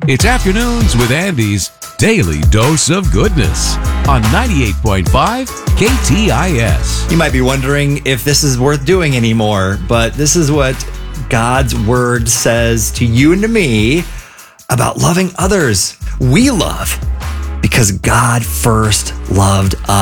It's Afternoons with Andy's Daily Dose of Goodness on 98.5 KTIS. You might be wondering if this is worth doing anymore, but this is what God's word says to you and to me about loving others. We love because God first loved us.